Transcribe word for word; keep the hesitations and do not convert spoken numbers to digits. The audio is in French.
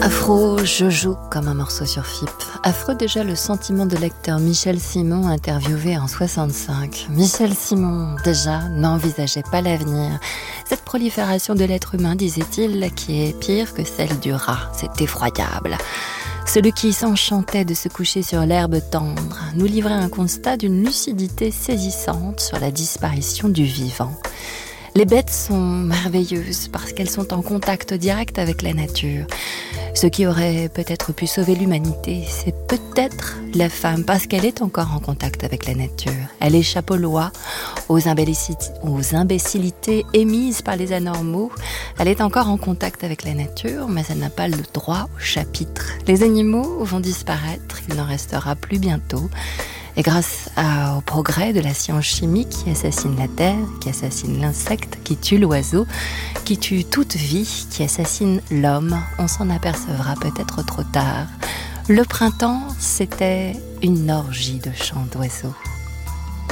Afro, je joue comme un morceau sur F I P. Affreux déjà le sentiment de lecteur Michel Simon interviewé en soixante-cinq. Michel Simon, déjà, n'envisageait pas l'avenir. Cette prolifération de l'être humain, disait-il, qui est pire que celle du rat. C'est effroyable. Celui qui s'enchantait de se coucher sur l'herbe tendre nous livrait un constat d'une lucidité saisissante sur la disparition du vivant. Les bêtes sont merveilleuses parce qu'elles sont en contact direct avec la nature. Ce qui aurait peut-être pu sauver l'humanité, c'est peut-être la femme, parce qu'elle est encore en contact avec la nature. Elle échappe aux lois, aux, imbécilités, aux imbécilités émises par les anormaux. Elle est encore en contact avec la nature, mais elle n'a pas le droit au chapitre. Les animaux vont disparaître, il n'en restera plus bientôt. Et grâce à, au progrès de la science chimique qui assassine la terre, qui assassine l'insecte, qui tue l'oiseau, qui tue toute vie, qui assassine l'homme, on s'en apercevra peut-être trop tard. Le printemps, c'était une orgie de chants d'oiseaux.